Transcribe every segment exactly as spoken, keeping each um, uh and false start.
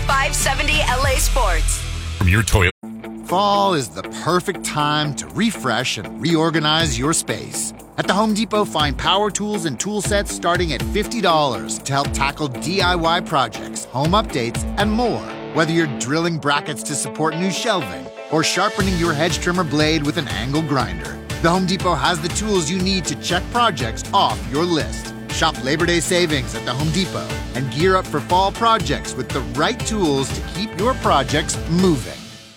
five seventy L A Sports. From your Toyota. Fall is the perfect time to refresh and reorganize your space. At the Home Depot, find power tools and tool sets starting at fifty dollars to help tackle D I Y projects, home updates, and more. Whether you're drilling brackets to support new shelving or sharpening your hedge trimmer blade with an angle grinder, the Home Depot has the tools you need to check projects off your list. Shop Labor Day savings at the Home Depot and gear up for fall projects with the right tools to keep your projects moving.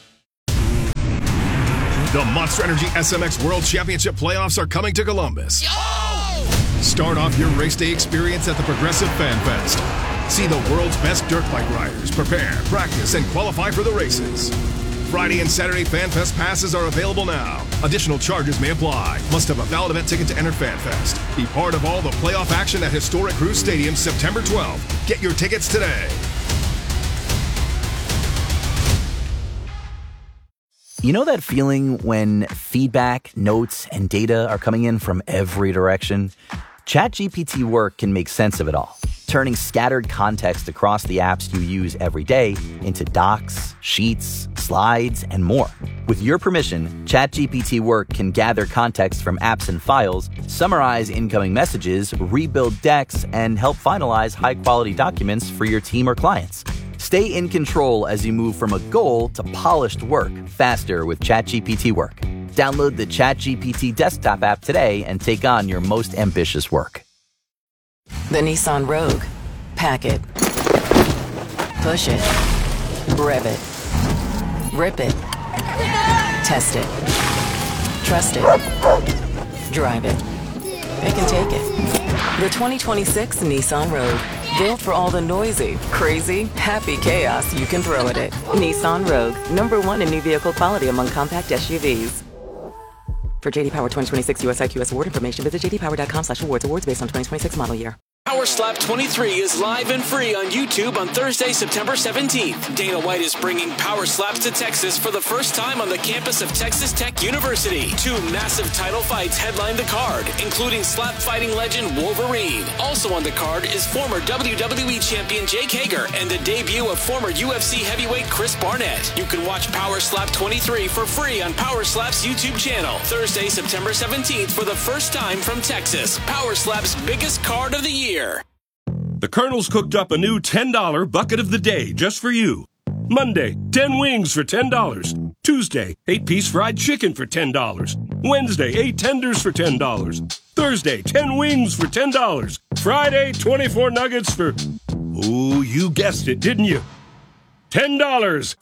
The Monster Energy S M X World Championship playoffs are coming to Columbus. Oh! Start off your race day experience at the Progressive Fan Fest. See the world's best dirt bike riders prepare, practice, and qualify for the races. Friday and Saturday Fan Fest passes are available now. Additional charges may apply. Must have a valid event ticket to enter Fan Fest. Be part of all the playoff action at historic Cruz Stadium September twelfth. Get your tickets today. You know that feeling when feedback, notes, and data are coming in from every direction? ChatGPT Work can make sense of it all, turning scattered context across the apps you use every day into docs, sheets, slides, and more. With your permission, ChatGPT Work can gather context from apps and files, summarize incoming messages, rebuild decks, and help finalize high-quality documents for your team or clients. Stay in control as you move from a goal to polished work faster with ChatGPT Work. Download the ChatGPT desktop app today and take on your most ambitious work. The Nissan Rogue. Pack it. Push it. Rev it. Rip it. Test it. Trust it. Drive it. Pick and take it. The twenty twenty-six Nissan Rogue. Built for all the noisy, crazy, happy chaos you can throw at it. Nissan Rogue. Number one in new vehicle quality among compact S U Vs. For J D Power twenty twenty-six U S I Q S award information, visit j d power dot com slash awards. Awards based on twenty twenty-six model year. Power Slap twenty-three is live and free on YouTube on Thursday, September seventeenth. Dana White is bringing Power Slaps to Texas for the first time on the campus of Texas Tech University. Two massive title fights headline the card, including slap fighting legend Wolverine. Also on the card is former W W E champion Jake Hager and the debut of former U F C heavyweight Chris Barnett. You can watch Power Slap twenty-three for free on Power Slap's YouTube channel. Thursday, September seventeenth for the first time from Texas. Power Slap's biggest card of the year. The Colonel's cooked up a new ten dollar bucket of the day just for you. Monday, ten wings for ten dollars. Tuesday, eight piece fried chicken for ten dollars. Wednesday, eight tenders for ten dollars. Thursday, ten wings for ten dollars. Friday, twenty-four nuggets for... Ooh, you guessed it, didn't you? ten dollars.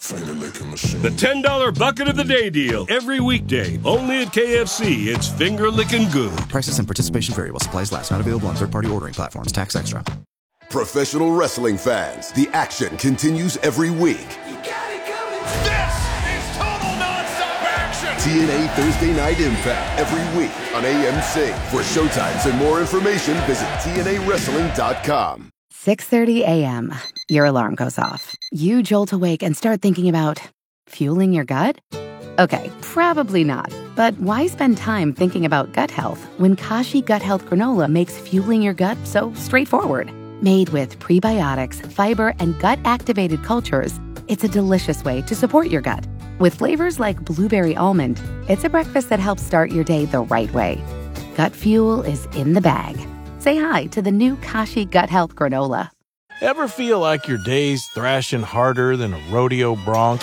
The ten dollar bucket of the day deal. Every weekday. Only at K F C. It's finger-licking good. Prices and participation vary while supplies last. Not available on third-party ordering platforms. Tax extra. Professional wrestling fans, the action continues every week. You got it coming. This is total nonstop action. T N A Thursday Night Impact every week on A M C. For showtimes and more information, visit T N A wrestling dot com. six thirty a.m. Your alarm goes off. You jolt awake and start thinking about fueling your gut? Okay, probably not. But why spend time thinking about gut health when Kashi Gut Health Granola makes fueling your gut so straightforward? Made with prebiotics, fiber, and gut-activated cultures, it's a delicious way to support your gut. With flavors like blueberry almond, it's a breakfast that helps start your day the right way. Gut fuel is in the bag. Say hi to the new Kashi Gut Health Granola. Ever feel like your day's thrashing harder than a rodeo bronc?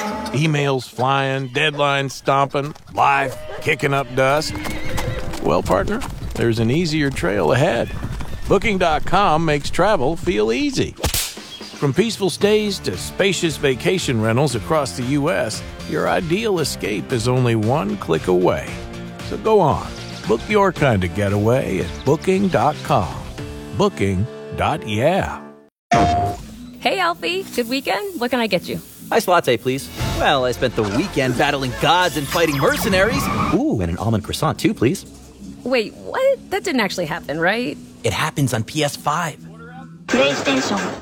Emails flying, deadlines stomping, life kicking up dust? Well, partner, there's an easier trail ahead. Booking dot com makes travel feel easy. From peaceful stays to spacious vacation rentals across the U S, your ideal escape is only one click away. So go on, book your kind of getaway at Booking dot com. Booking. Yeah. Hey, Alfie. Good weekend? What can I get you? Iced latte, please. Well, I spent the weekend battling gods and fighting mercenaries. Ooh, and an almond croissant, too, please. Wait, what? That didn't actually happen, right? It happens on P S five. PlayStation.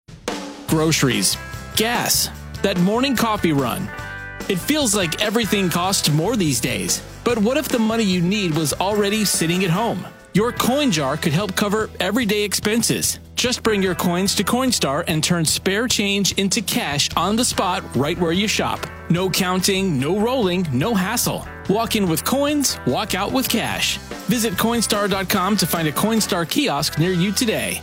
Groceries. Gas. That morning coffee run. It feels like everything costs more these days. But what if the money you need was already sitting at home? Your coin jar could help cover everyday expenses. Just bring your coins to Coinstar and turn spare change into cash on the spot right where you shop. No counting, no rolling, no hassle. Walk in with coins, walk out with cash. Visit Coinstar dot com to find a Coinstar kiosk near you today.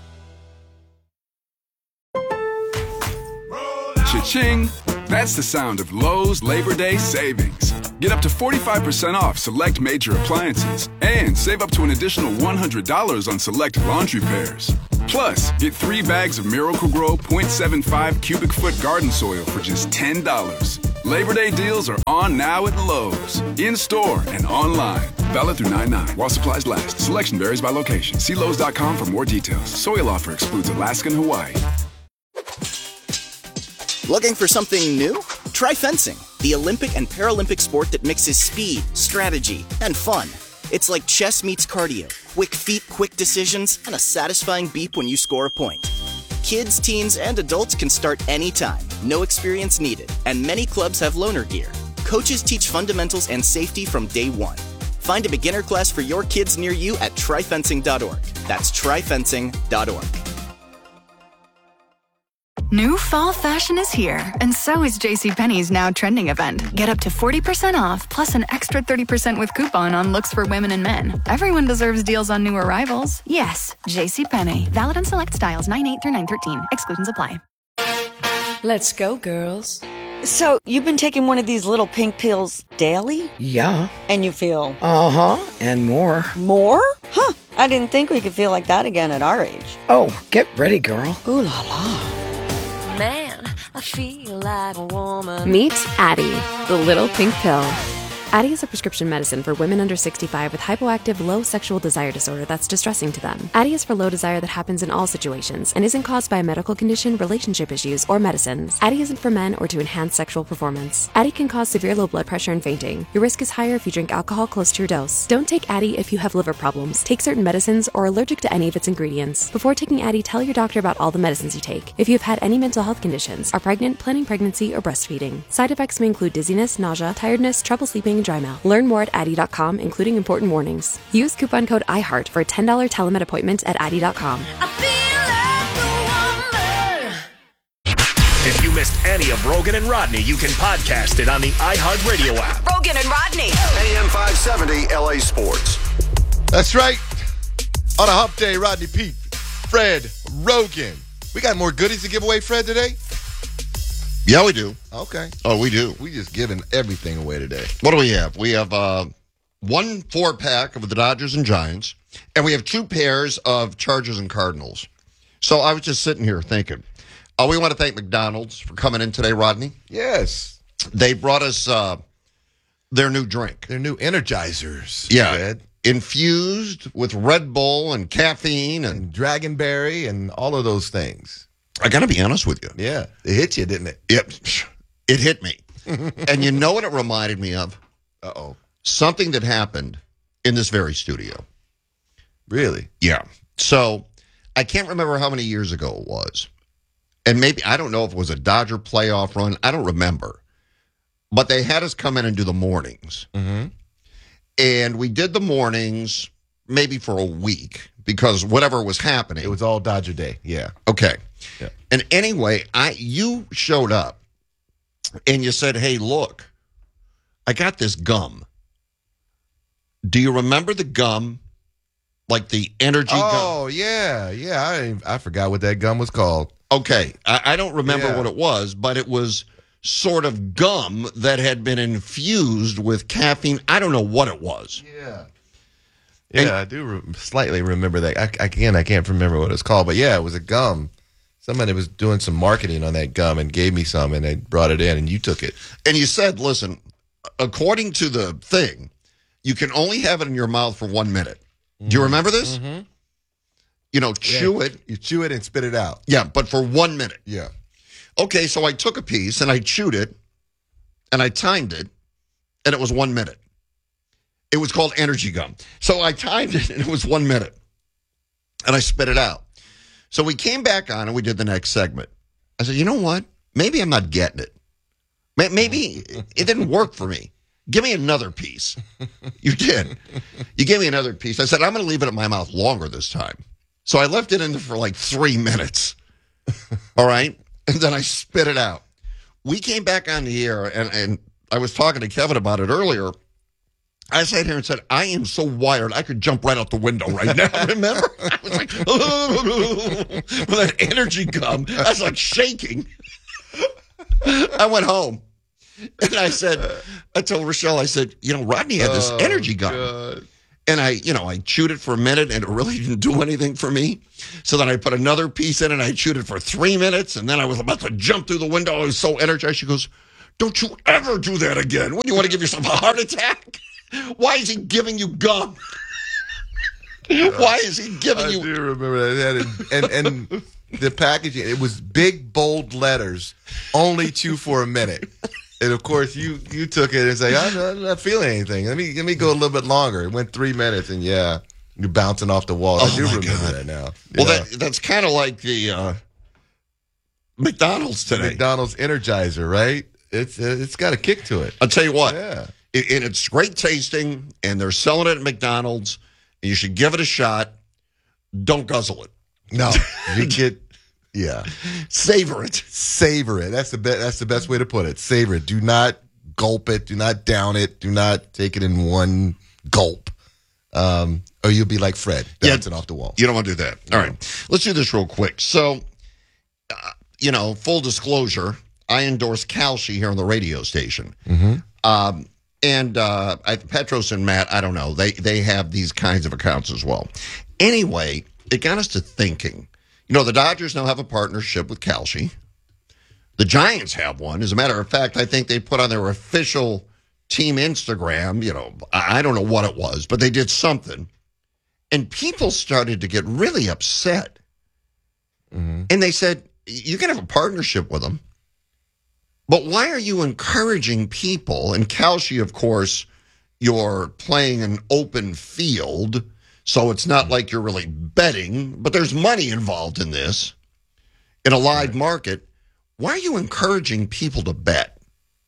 Cha-ching! That's the sound of Lowe's Labor Day savings. Get up to forty-five percent off select major appliances and save up to an additional one hundred dollars on select laundry pairs. Plus, get three bags of Miracle-Gro point seven five cubic foot garden soil for just ten dollars. Labor Day deals are on now at Lowe's, in-store and online. Valid through nine nine while supplies last. Selection varies by location. See Lowe's dot com for more details. Soil offer excludes Alaska and Hawaii. Looking for something new? Try fencing, the Olympic and Paralympic sport that mixes speed, strategy, and fun. It's like chess meets cardio, quick feet, quick decisions, and a satisfying beep when you score a point. Kids, teens, and adults can start anytime, no experience needed, and many clubs have loaner gear. Coaches teach fundamentals and safety from day one. Find a beginner class for your kids near you at try fencing dot org. That's try fencing dot org. New fall fashion is here, and so is JCPenney's Now Trending event. Get up to forty percent off, plus an extra thirty percent with coupon on looks for women and men. Everyone deserves deals on new arrivals. Yes, JCPenney. Valid on select styles nine eight through nine thirteen. Exclusions apply. Let's go, girls. So, you've been taking one of these little pink pills daily? Yeah. And you feel? Uh-huh, and more. More? Huh, I didn't think we could feel like that again at our age. Oh, get ready, girl. Ooh la la. Man, I feel like a woman. Meet Addie, the little pink pill. Addie is a prescription medicine for women under sixty-five with hypoactive low sexual desire disorder that's distressing to them. Addie is for low desire that happens in all situations and isn't caused by a medical condition, relationship issues, or medicines. Addie isn't for men or to enhance sexual performance. Addie can cause severe low blood pressure and fainting. Your risk is higher if you drink alcohol close to your dose. Don't take Addie if you have liver problems, take certain medicines, or are allergic to any of its ingredients. Before taking Addie, tell your doctor about all the medicines you take. If you have had any mental health conditions, are pregnant, planning pregnancy, or breastfeeding. Side effects may include dizziness, nausea, tiredness, trouble sleeping, and dry mouth. Learn more at Addie dot com, including important warnings. Use coupon code iHeart for a ten dollars telemed appointment at Addie dot com. If you missed any of Rogan and Rodney, you can podcast it on the iHeartRadio app. Rogan and Rodney. A M five seventy L A Sports. That's right. On a hump day, Rodney Pete, Fred, Rogan. We got more goodies to give away, Fred, today? Yeah, we do. Okay. Oh, we do. We just giving everything away today. What do we have? We have uh, one four-pack of the Dodgers and Giants, and we have two pairs of Chargers and Cardinals. So I was just sitting here thinking, uh, we want to thank McDonald's for coming in today, Rodney. Yes. They brought us uh, their new drink. Their new Energizers. Yeah. Fred. Infused with Red Bull and caffeine and, and Dragonberry and all of those things. I got to be honest with you. Yeah. It hit you, didn't it? Yep. It hit me. And you know what it reminded me of? Uh-oh. Something that happened in this very studio. Really? Yeah. So I can't remember how many years ago it was. And maybe, I don't know if it was a Dodger playoff run. I don't remember. But they had us come in and do the mornings. Mm-hmm. And we did the mornings maybe for a week because whatever was happening. It was all Dodger Day. Yeah. Okay. Yeah. And anyway, I you showed up and you said, hey, look, I got this gum. Do you remember the gum? Like the energy oh, gum? Oh, yeah. Yeah. I I forgot what that gum was called. Okay. I, I don't remember yeah. what it was, but it was sort of gum that had been infused with caffeine. I don't know what it was. Yeah. Yeah, and, I do re- slightly remember that. I, again, I can't remember what it's called, but yeah, it was a gum. Somebody was doing some marketing on that gum and gave me some, and they brought it in, and you took it. And you said, listen, according to the thing, you can only have it in your mouth for one minute. Mm-hmm. Do you remember this? Mm-hmm. You know, chew yeah, it. You chew it and spit it out. Yeah, but for one minute. Yeah. Okay, so I took a piece, and I chewed it, and I timed it, and it was one minute. It was called energy gum. So I timed it, and it was one minute. And I spit it out. So we came back on, and we did the next segment. I said, you know what? Maybe I'm not getting it. Maybe it didn't work for me. give me another piece. You did. You gave me another piece. I said, I'm going to leave it in my mouth longer this time. So I left it in there for like three minutes. All right? And then I spit it out. We came back on the air, and, and I was talking to Kevin about it earlier. I sat here and said, I am so wired, I could jump right out the window right now. Remember? I was like, with that energy gum. I was like shaking. I went home. And I said, I told Rochelle, I said, you know, Rodney had this Oh, energy gum. God. And I, you know, I chewed it for a minute and it really didn't do anything for me. So then I put another piece in and I chewed it for three minutes. And then I was about to jump through the window. I was so energized. She goes, don't you ever do that again. What, do you want to give yourself a heart attack? Why is he giving you gum? Why is he giving I you? I do remember that. And, and, and the packaging, it was big, bold letters, only chew for a minute. And of course, you you took it and say, I'm not, I'm not feeling anything. Let me let me go a little bit longer. It went three minutes, and yeah, you're bouncing off the walls. Oh I do my remember God. that now. Well, Yeah. that that's kind of like the uh, McDonald's today. McDonald's Energizer, right? It's uh, it's got a kick to it. I'll tell you what. Yeah. It, and it's great tasting, and they're selling it at McDonald's. And you should give it a shot. Don't guzzle it. No, you get yeah. Savor it. Savor it. That's the best. That's the best way to put it. Savor it. Do not gulp it. Do not down it. Do not take it in one gulp, um, or you'll be like Fred, bouncing off the wall. You don't want to do that. All right, let's do this real quick. So, uh, you know, full disclosure, I endorse Kalshi here on the radio station. Mm-hmm. Um, and uh, I, Petros and Matt, I don't know, they they have these kinds of accounts as well. Anyway, it got us to thinking. You know, the Dodgers now have a partnership with Kalshi. The Giants have one. As a matter of fact, I think they put on their official team Instagram, you know, I don't know what it was, but they did something. And people started to get really upset. Mm-hmm. And they said, you can have a partnership with them, but why are you encouraging people? And Kalshi, of course, you're playing an open field, so it's not like you're really betting, but there's money involved in this, in a live market. Why are you encouraging people to bet?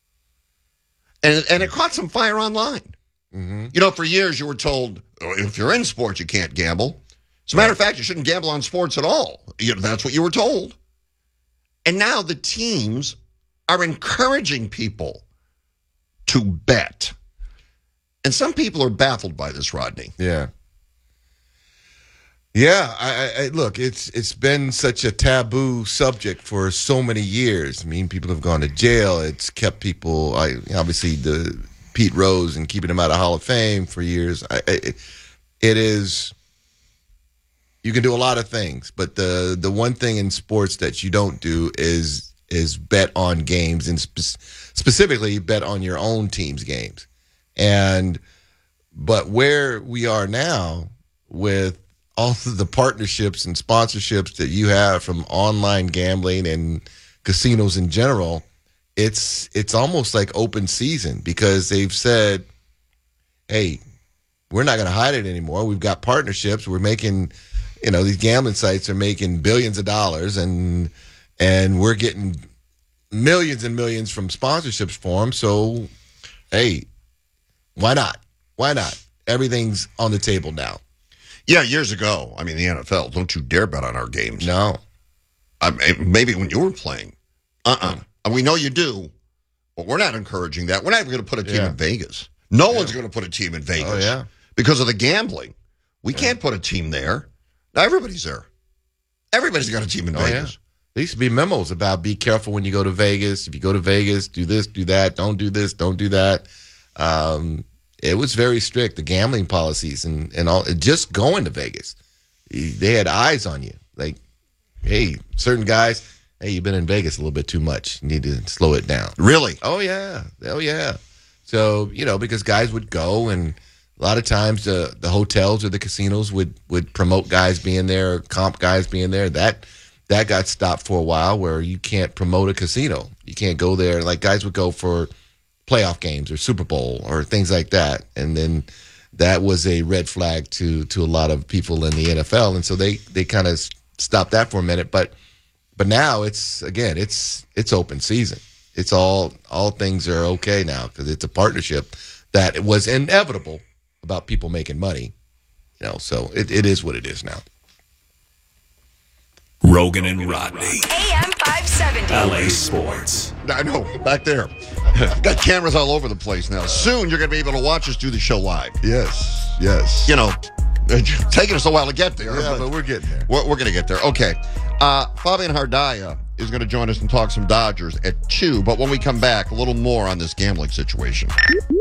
And and it caught some fire online. Mm-hmm. You know, for years you were told, oh, if you're in sports, you can't gamble. As a matter of fact, you shouldn't gamble on sports at all. You know, that's what you were told. And now the teams are encouraging people to bet. And some people are baffled by this, Rodney. Yeah. Yeah, I, I, look, it's it's been such a taboo subject for so many years. I mean, people have gone to jail. It's kept people, I, obviously, the Pete Rose and keeping him out of Hall of Fame for years. I, I, it is, you can do a lot of things, but the the one thing in sports that you don't do is is bet on games, and spe- specifically bet on your own team's games. And but where we are now with all of the partnerships and sponsorships that you have from online gambling and casinos in general, it's it's almost like open season, because they've said, hey, we're not going to hide it anymore. We've got partnerships. We're making, you know, these gambling sites are making billions of dollars, and and we're getting millions and millions from sponsorships for them. So, hey, why not? Why not? Everything's on the table now. Yeah, years ago, I mean, the N F L, don't you dare bet on our games. No. I mean, maybe when you were playing. Uh-uh. And we know you do, but we're not encouraging that. We're not even going to put a team Yeah. in Vegas. No Yeah. one's going to put a team in Vegas. Oh, yeah. Because of the gambling. We can't put a team there. Now, everybody's there. Everybody's got a team in Oh, yeah. Vegas. There used to be memos about be careful when you go to Vegas. If you go to Vegas, do this, do that. Don't do this, don't do that. Um, it was very strict, the gambling policies and, and all. Just going to Vegas, they had eyes on you. Like, hey, certain guys, hey, you've been in Vegas a little bit too much. You need to slow it down. Really? Oh, yeah. Oh, yeah. So, you know, because guys would go, and a lot of times the, the hotels or the casinos would, would promote guys being there, comp guys being there. That that got stopped for a while, where you can't promote a casino. You can't go there. Like, guys would go for playoff games or Super Bowl or things like that. And then that was a red flag to to a lot of people in the N F L. And so they, they kind of stopped that for a minute. But but now it's, again, it's it's open season. it's all all things are okay now because it's a partnership that was inevitable about people making money. You know, so it, it is what it is now. Rogan and Rodney. A M five seventy. L A Sports. I know, back there. Got cameras all over the place now. Soon you're going to be able to watch us do the show live. Yes, yes. You know, it's taking us a while to get there. Yeah, but we're getting there. We're, we're going to get there. Okay. Uh, Fabian Hardaya is going to join us and talk some Dodgers at two. But when we come back, a little more on this gambling situation.